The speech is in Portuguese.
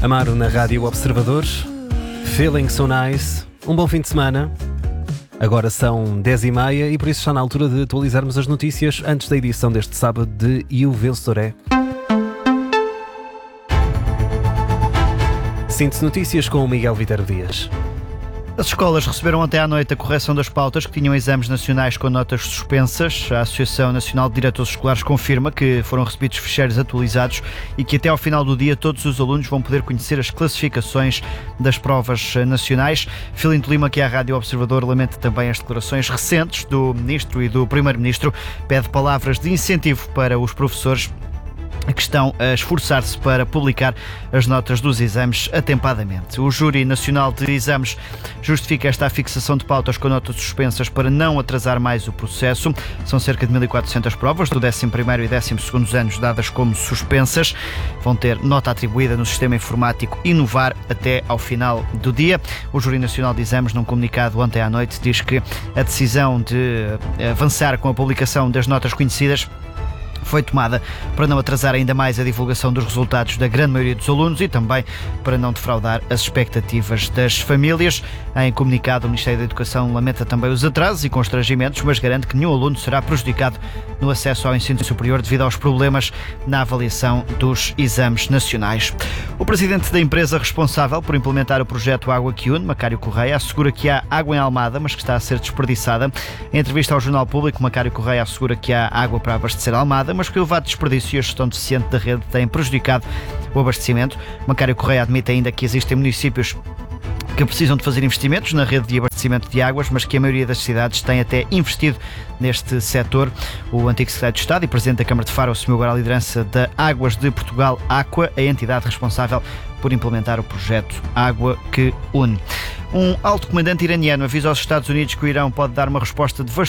Amaro na Rádio Observador. Feeling so nice. Um bom fim de semana. Agora são 10h30 e por isso está na altura de atualizarmos as notícias antes da edição deste sábado de E o Vencedor é. Síntese Notícias com o Miguel Vitero Dias. As escolas receberam ontem à noite a correção das pautas que tinham exames nacionais com notas suspensas. A Associação Nacional de Diretores Escolares confirma que foram recebidos ficheiros atualizados e que até ao final do dia todos os alunos vão poder conhecer as classificações das provas nacionais. Filinto Lima, que é a Rádio Observador, lamenta também as declarações recentes do Ministro e do Primeiro-Ministro. Pede palavras de incentivo para os professores que estão a esforçar-se para publicar as notas dos exames atempadamente. O Júri Nacional de Exames justifica esta fixação de pautas com notas suspensas para não atrasar mais o processo. São cerca de 1.400 provas do 11º e 12º anos dadas como suspensas. Vão ter nota atribuída no sistema informático Inovar até ao final do dia. O Júri Nacional de Exames, num comunicado ontem à noite, diz que a decisão de avançar com a publicação das notas conhecidas foi tomada para não atrasar ainda mais a divulgação dos resultados da grande maioria dos alunos e também para não defraudar as expectativas das famílias. Em comunicado, o Ministério da Educação lamenta também os atrasos e constrangimentos, mas garante que nenhum aluno será prejudicado no acesso ao ensino superior devido aos problemas na avaliação dos exames nacionais. O presidente da empresa responsável por implementar o projeto Água que Une, Macário Correia, assegura que há água em Almada, mas que está a ser desperdiçada. Em entrevista ao Jornal Público, Macário Correia assegura que há água para abastecer Almada, mas que o elevado desperdício e a gestão deficiente da rede têm prejudicado o abastecimento. Macário Correia admite ainda que existem municípios que precisam de fazer investimentos na rede de abastecimento de águas, mas que a maioria das cidades tem até investido neste setor. O antigo secretário de Estado e presidente da Câmara de Faro assumiu agora a liderança da Águas de Portugal, Aqua, a entidade responsável por implementar o projeto Água que Une. Um alto comandante iraniano avisa aos Estados Unidos que o Irão pode dar uma resposta devastadora